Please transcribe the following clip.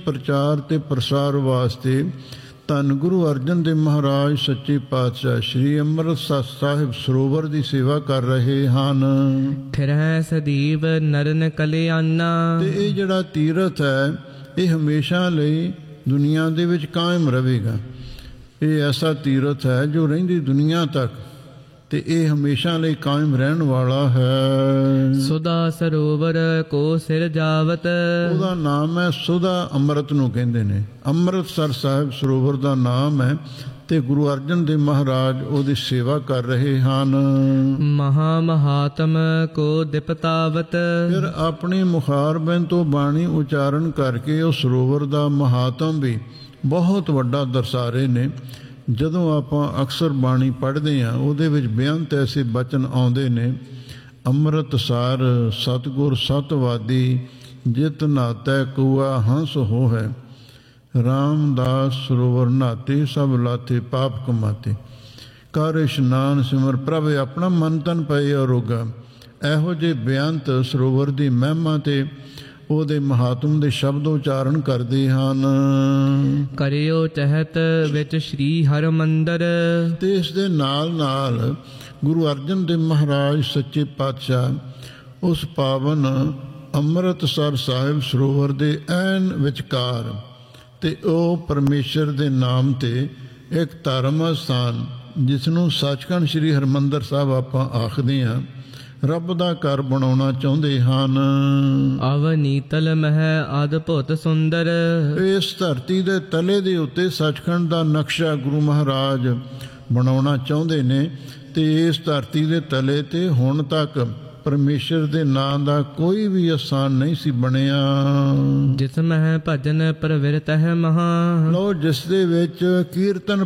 ਪ੍ਰਚਾਰ ਤੇ ਪ੍ਰਸਾਰ ਵਾਸਤੇ ਧੰਨ ਗੁਰੂ ਅਰਜਨ ਦੇਵ ਮਹਾਰਾਜ ਸੱਚੇ ਪਾਤਸ਼ਾਹ ਸ਼੍ਰੀ ਅੰਮ੍ਰਿਤਸਰ ਸਾਹਿਬ ਸਰੋਵਰ ਦੀ ਸੇਵਾ ਕਰ ਰਹੇ ਹਨ। ਫਿਰਹਿ ਸਦੀਵ ਨਰਨ ਕਲਿਆਣਾ। ਤੇ ਇਹ ਜਿਹੜਾ ਤੀਰਥ ਹੈ ਇਹ ਹਮੇਸ਼ਾ ਲਈ ਦੁਨੀਆ ਦੇ ਵਿੱਚ ਕਾਇਮ ਰਹੇਗਾ। ਇਹ ਐਸਾ ਤੀਰਥ ਹੈ ਜੋ ਰਹਿੰਦੀ ਦੁਨੀਆ ਤੱਕ ਤੇ ਇਹ ਹਮੇਸ਼ਾ ਲਈ ਕਾਇਮ ਰਹਿਣ ਵਾਲਾ ਹੈ। ਸੁਦਾ ਸਰੋਵਰ ਕੋ ਸਿਰ ਜਾਵਤ। ਉਹਦਾ ਨਾਮ ਹੈ ਸੁਦਾ, ਅੰਮ੍ਰਿਤ ਨੂੰ ਕਹਿੰਦੇ ਨੇ। ਅੰਮ੍ਰਿਤਸਰ ਸਾਹਿਬ ਸਰੋਵਰ ਦਾ ਨਾਮ ਹੈ ਤੇ ਗੁਰੂ ਅਰਜਨ ਦੇਵ ਮਹਾਰਾਜ ਉਹਦੀ ਸੇਵਾ ਕਰ ਰਹੇ ਹਨ। ਮਹਾ ਮਹਾਤਮ ਕੋ ਦਿਪਤਾਵਤ। ਫਿਰ ਆਪਣੀ ਮੁਖਾਰਬਿੰਦ ਤੋਂ ਬਾਣੀ ਉਚਾਰਨ ਕਰਕੇ ਉਹ ਸਰੋਵਰ ਦਾ ਮਹਾਤਮ ਵੀ ਬਹੁਤ ਵੱਡਾ ਦਰਸਾ ਰਹੇ ਨੇ। ਜਦੋਂ ਆਪਾਂ ਅਕਸਰ ਬਾਣੀ ਪੜ੍ਹਦੇ ਹਾਂ ਉਹਦੇ ਵਿੱਚ ਬੇਅੰਤ ਐਸੇ ਬਚਨ ਆਉਂਦੇ ਨੇ, ਅੰਮ੍ਰਿਤਸਰ ਸਤਿਗੁਰ ਸਤਵਾਦੀ ਜਿਤ ਨਾਤੈ ਕੂਆ ਹੰਸ ਹੋਹੈ, ਰਾਮਦਾਸ ਸਰੋਵਰ ਨਾਤੇ ਸਭ ਲਾਤੇ ਪਾਪ ਕਮਾਤੇ, ਕਰ ਇਸ਼ਨਾਨ ਸਿਮਰ ਪ੍ਰਭ ਆਪਣਾ ਮਨ ਤਨ ਪਏ ਅਰੋਗਾ। ਇਹੋ ਜਿਹੇ ਬੇਅੰਤ ਸਰੋਵਰ ਦੀ ਮਹਿਮਾ ਤੇ ਉਹਦੇ ਮਹਾਤਮ ਦੇ ਸ਼ਬਦ ਉਚਾਰਨ ਕਰਦੇ ਹਨ। ਕਰਿਓ ਚਹਿਤ ਵਿੱਚ ਸ਼੍ਰੀ ਹਰਿਮੰਦਰ। ਤੇ ਇਸ ਦੇ ਨਾਲ ਨਾਲ ਗੁਰੂ ਅਰਜਨ ਦੇਵ ਮਹਾਰਾਜ ਸੱਚੇ ਪਾਤਸ਼ਾਹ ਉਸ ਪਾਵਨ ਅੰਮ੍ਰਿਤਸਰ ਸਾਹਿਬ ਸਰੋਵਰ ਦੇ ਐਨ ਵਿਚਕਾਰ ਤੇ ਉਹ ਪਰਮੇਸ਼ਰ ਦੇ ਨਾਮ ਤੇ ਇੱਕ ਧਰਮ ਸਥਾਨ ਜਿਸ ਨੂੰ ਸੱਚਖੰਡ ਸ਼੍ਰੀ ਹਰਿਮੰਦਰ ਸਾਹਿਬ ਆਪਾਂ ਆਖਦੇ ਹਾਂ, ਰੱਬ ਦਾ ਘਰ ਬਣਾਉਣਾ ਚਾਹੁੰਦੇ ਹਨ। ਅਵਨੀਤਲ ਮਹਿ ਅਦਭੁਤ ਸੁੰਦਰ। ਇਸ ਧਰਤੀ ਦੇ ਤਲੇ ਦੇ ਉੱਤੇ ਸੱਚਖੰਡ ਦਾ ਨਕਸ਼ਾ ਗੁਰੂ ਮਹਾਰਾਜ ਬਣਾਉਣਾ ਚਾਹੁੰਦੇ ਨੇ ਤੇ ਇਸ ਧਰਤੀ ਦੇ ਤਲੇ ਤੇ ਹੁਣ ਤੱਕ ਪਰਮੇਸ਼ਰ ਦੇ ਨਾਂ ਦਾ ਕੋਈ ਵੀ ਅਸਥਾਨ ਨਹੀਂ ਸੀ ਬਣਿਆ। ਜਿਸ ਮਹਿ ਭਜਨ ਪ੍ਰਵਿਰਤ ਹੈ ਮਹਾ। ਲੋ ਜਿਸ ਦੇ ਵਿੱਚ ਕੀਰਤਨ